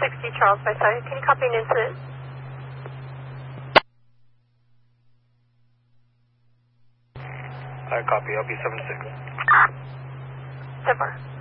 760 Charles by side. Can you copy an incident? I copy. I'll be 76. 10-4.